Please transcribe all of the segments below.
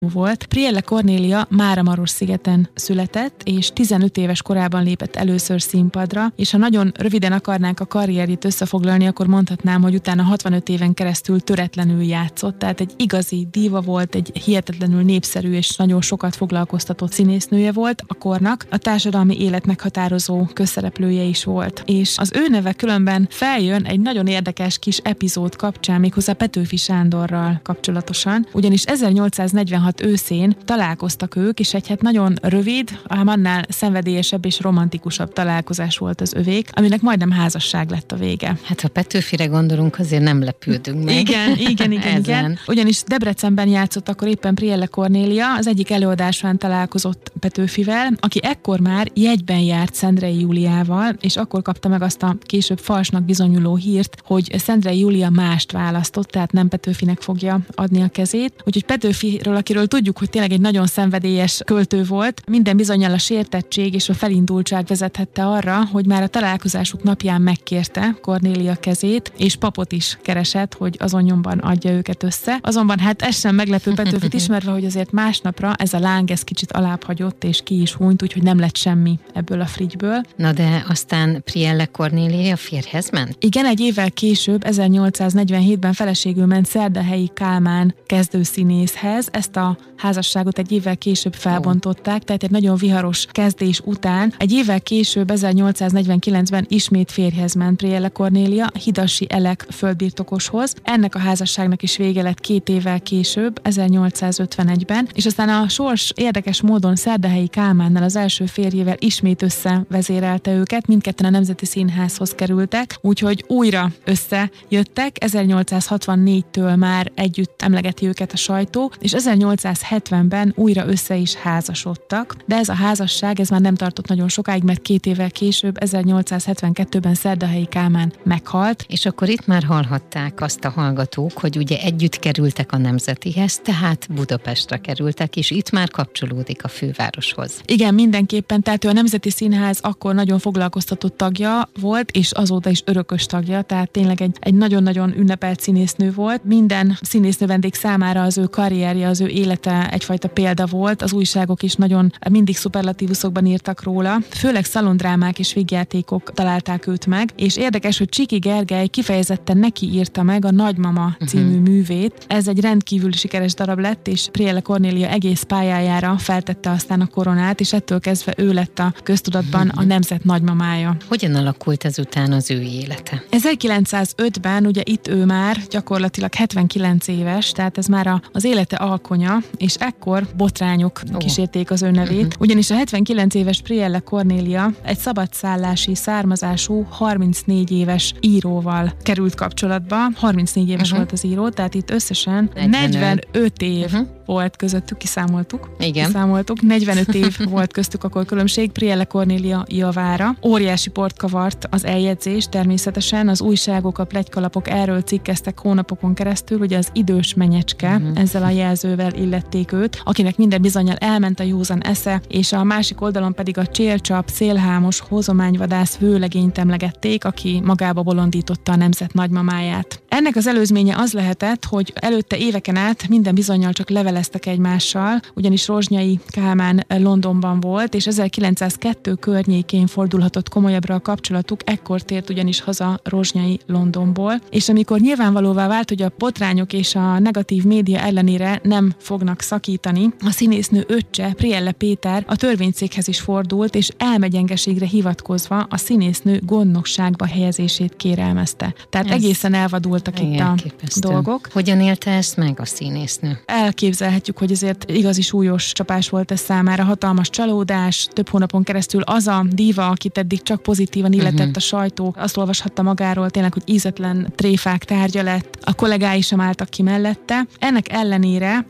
volt. Prielle Kornélia Máramarosszigeten született, és 15 éves korában lépett először színpadra, és ha nagyon röviden akarnánk a karrierjét összefoglalni, akkor mondhatnám, hogy utána 65 éven keresztül töretlenül játszott, tehát egy igazi díva volt, egy hihetetlenül népszerű és nagyon sokat foglalkoztatott színésznője volt a kornak, a társadalmi élet meghatározó közszereplője is volt. És az ő neve különben feljön egy nagyon érdekes kis epizód kapcsán, méghozzá Petőfi Sándorral kapcsolatosan, ugyanis 1846 őszén találkoztak ők, és egy nagyon rövid, ám annál szenvedélyesebb és romantikusabb találkozás volt az övék, aminek majdnem házasság lett a vége. Hát ha Petőfire gondolunk, azért nem lepődünk meg. Igen. Ugyanis Debrecenben játszott akkor éppen Prielle Kornélia, az egyik előadásán találkozott Petőfivel, aki ekkor már jegyben járt Szendrei Júliával, és akkor kapta meg azt a később falsnak bizonyuló hírt, hogy Szendrei Júlia mást választott, tehát nem Petőfinek fogja adni a kezét. Úgyhogy Petőfiről, akiről tudjuk, hogy tényleg egy nagyon szenvedélyes költő volt, minden bizonnyal a sértettség és a felindultság vezethette arra, hogy már a találkozásuk napján megkérte Kornélia kezét, és papot is keresett, hogy azon nyomban adja őket össze. Azonban hát ez sem meglepő Petőfit ismerve, hogy azért másnapra ez a láng ez kicsit alább hagyott, és ki is hunyt, úgyhogy nem lett semmi ebből a frigyből. Na de aztán Prielle Kornélia férjhez ment? Igen, egy évvel később, 1847-ben feleségül ment Szerdahelyi Kálmán kezdőszínészhez. Ezt a házasságot egy évvel később felbontották, tehát egy nagyon viharos kezdés után. Egy évvel később, 1849-ben ismét férjhez ment Prielle Kornélia, Hidasi Elek földbirtokoshoz. Ennek a házasságnak is vége lett 2 évvel később, 1851-ben, és aztán a sors érdekes módon Szerdahelyi Kálmánnal, az első férjével ismét összevezérelte őket, mindketten a Nemzeti Színházhoz kerültek, úgyhogy újra összejöttek, 1864-től már együtt emlegeti őket a sajtó, és 1870-ben újra össze is házasodtak, de ez a házasság ez már nem tartott nagyon sokáig, mert 2 évvel később, 1872-ben Szerdahelyi Kálmán meghalt. És akkor itt már hallhatták azt a hallgatók, hogy ugye együtt kerültek a Nemzetihez, tehát Budapestre kerültek, és itt már kapcsolódik a fővároshoz. Igen, mindenképpen, tehát ő a Nemzeti Színház akkor nagyon foglalkoztatott tagja volt, és azóta is örökös tagja, tehát tényleg egy nagyon-nagyon ünnepelt színésznő volt. Minden színésznő vendég számára az ő karrierje, az ő élete egyfajta példa volt, az újságok is nagyon mindig szuperlatívuszokban írtak róla, főleg szalondrámák és vígjátékok találták őt meg, és érdekes, hogy Csiki Gergely kifejezetten neki írta meg a Nagymama című művét. Ez egy rendkívül sikeres darab lett, és Prielle Kornélia egész pályájára feltette aztán a koronát, és ettől kezdve ő lett a köztudatban a nemzet nagymamája. Hogyan alakult ezután az ő élete? 1905-ben, ugye itt ő már gyakorlatilag 79 éves, tehát ez már az élete alkonya, és ekkor botrányok kísérték az ő nevét, ugyanis a 79 éves Prielle Kornélia egy szabadszállási származású 34 éves íróval került kapcsolatba. 34 éves volt az író, tehát itt összesen 45 év volt közöttük, kiszámoltuk. Igen. Kiszámoltuk. 45 év volt köztük akkor különbség Prielle Kornélia javára. Óriási port kavart az eljegyzés, természetesen az újságok, a pletykalapok erről cikkeztek hónapokon keresztül, ugye az idős menyecske, ezzel a jelzővel illették őt, akinek minden bizonnyal elment a józan esze, és a másik oldalon pedig a csélcsap, szélhámos, hozományvadász vőlegényt emlegették, aki magába bolondította a nemzet nagymamáját. Ennek az előzménye az lehetett, hogy előtte éveken át minden bizonnyal csak leveleztek egymással, ugyanis Rozsnyai Kálmán Londonban volt, és 1902 környékén fordulhatott komolyabbra a kapcsolatuk, ekkor tért ugyanis haza Rozsnyai Londonból, és amikor nyilvánvalóvá vált, hogy a botrányok és a negatív média ellenére nem fognak szakítani, a színésznő öccse, Prielle Péter a törvényszékhez is fordult, és elmegyengeségre hivatkozva a színésznő gondnokságba helyezését kérelmezte. Tehát egészen elvadultak itt a dolgok. Hogyan élte ezt meg a színésznő? Elképzelhetjük, hogy ezért igazi súlyos csapás volt ez számára, hatalmas csalódás, több hónapon keresztül az a díva, akit eddig csak pozitívan illetett a sajtó, azt olvashatta magáról tényleg, hogy ízetlen tréfák tárgya lett, a kollégái sem álltak ki mellette. Ennek ellenére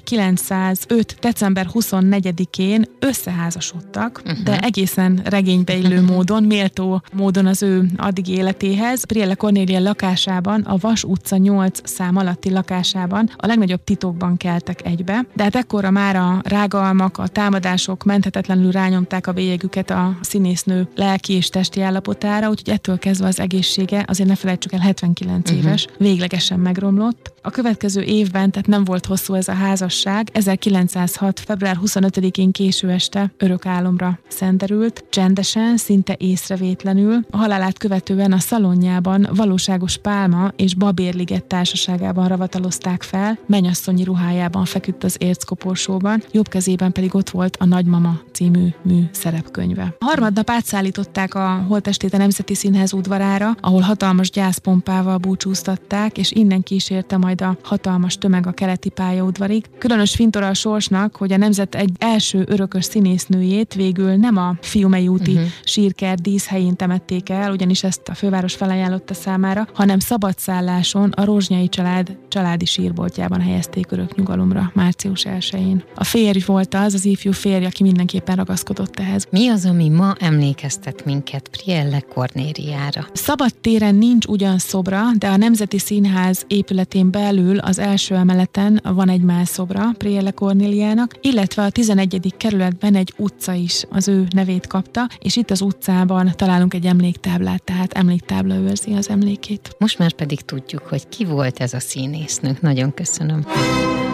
1905. december 24-én összeházasodtak, de egészen regénybe illő módon, méltó módon az ő addigi életéhez. Prielle Kornélia lakásában, a Vas utca 8 szám alatti lakásában a legnagyobb titokban keltek egybe. De hát ekkorra már a rágalmak, a támadások menthetetlenül rányomták a bélyegüket a színésznő lelki és testi állapotára, úgyhogy ettől kezdve az egészsége, azért ne felejtsük el, 79 éves, véglegesen megromlott. A következő évben, tehát nem volt hosszú ez a házasság, 1906. február 25-én késő este örök álomra szenderült, csendesen, szinte észrevétlenül. A halálát követően a szalonjában valóságos pálma és babérliget társaságában ravatalozták fel, mennyasszonyi ruhájában feküdt az érckoporsóban, jobb kezében pedig ott volt a Nagymama című mű szerepkönyve. A harmadnap átszállították a holttestét a Nemzeti Színház udvarára, ahol hatalmas gyászpompával búcsúztatták, és innen kísérte majd a hatalmas tömeg a keleti pályaudvarig. Különös fintora a sorsnak, hogy a nemzet egy első örökös színésznőjét végül nem a Fiumei úti sírkert díszhelyén temették el, ugyanis ezt a főváros felajánlotta számára, hanem szabadszálláson a Rozsnyai család családi sírboltjában helyezték örök nyugalomra március 1-én. A férj volt az ifjú férj, aki mindenképpen ragaszkodott ehhez. Mi az, ami ma emlékeztet minket Prielle Kornéliára? Szabadtéren nincs ugyan szobra, de a Nemzeti Színház épületén belül az első emeleten van egy mellszobra Prielle Kornéliának, illetve a 11. kerületben egy utca is az ő nevét kapta, és itt az utcában találunk egy emléktáblát, tehát emléktábla őrzi az emlékét. Most már pedig tudjuk, hogy ki volt ez a színésznő. Nagyon köszönöm.